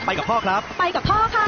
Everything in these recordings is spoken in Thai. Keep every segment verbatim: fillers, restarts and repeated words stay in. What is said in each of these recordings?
ไปกับพ่อครับไปกับพ่อค่ะ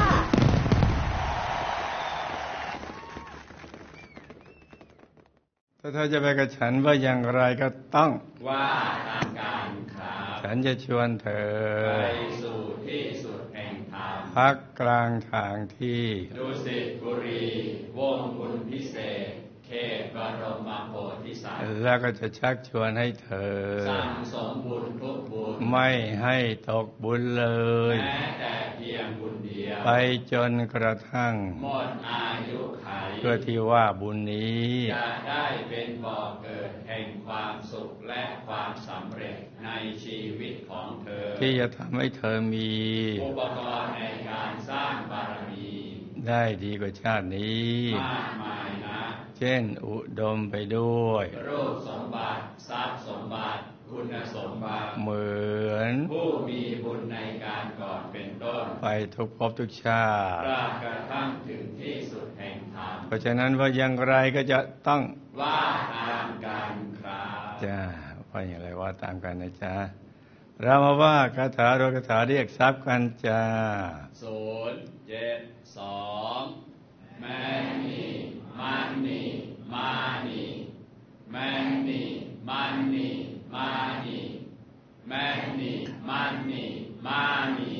ถ้าเธอจะไปกับฉันว่าอย่างไรก็ต้องว่าตามการครับฉันจะชวนเธอไปสู่ที่สุดแห่งธรรมพักกลางทางที่ดุสิตบุรีวงศ์บุญพิเศษเขตบรมโพธิสัตว์แล้วก็จะชักชวนให้เธอสั่งสมบุญทุกบุญไม่ให้ตกบุญเลยแม้แต่เพียงบุญเดียวไปจนกระทั่งหมดอายุขัยเพื่อที่ว่าบุญนี้จะได้เป็นบ่อเกิดแห่งความสุขและความสำเร็จในชีวิตของเธอที่จะทำให้เธอมีอุปกรณ์ในการสร้างบารมีได้ดีกว่าชาตินี้มากมายนะเช่นอุดมไปด้วยรูปสมบัติทรัพย์สมบัติคุณสมบัติเหมือนผู้มีบุญในการก่อนเป็นต้นไปทุกภพทุกชาติตราบกระทั่งถึงที่สุดแห่งธรรมเพราะฉะนั้นว่าอย่างไรก็จะต้องว่าตามกันครับจ้าว่าอย่างไรว่าตามกันนะจ๊ะเรามาว่าคาถาโดยคาถาเรียกทรัพย์กันจ้าศูนย์เจ็ดสองแมนนี่มันนี่มานี่แมนนี่มันนี่มานี่แมนนี่มันนี่มานี่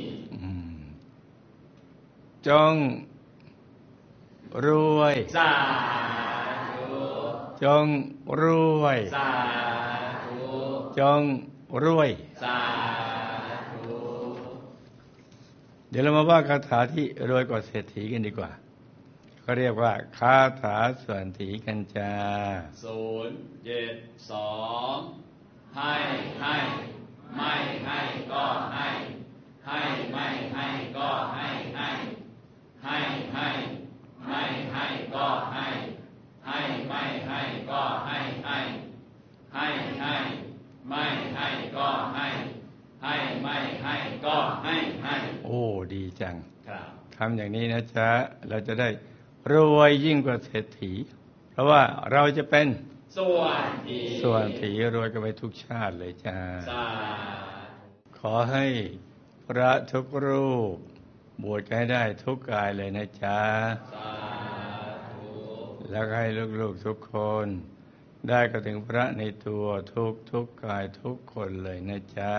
จงรวยสาธุจงรวยสาธุจงรวยสาธุเดี๋ยวเรามาว่าคาถาที่รวยกว่าเศรษฐีกันดีกว่าเขาเรียกว่าคาถาส่วนถีกันจ้าศูนย์เจ็ดสองให้ให้ไม่ให้ก็ให้ให้ไม่ให้ก็ให้ให้ให้ให้ไม่ให้ก็ให้ให้ไม่ให้ก็ให้ให้ให้ให้ไม่ให้ก็ให้ให้ไม่ให้ก็ให้ให้โอ้ดีจังครับทำอย่างนี้นะจ๊ะเราจะได้รวยยิ่งกว่าเศรษฐีเพราะว่าเราจะเป็นส่วนถีส่วนถีรวยกันไปทุกชาติเลยจ้าขอให้พระทุกรูปบวชให้ได้ทุกกายเลยนะจ๊ะแล้วให้ลูกๆทุกคนได้กระถึงพระในตัวทุกทุกกายทุกคนเลยนะจ๊ะ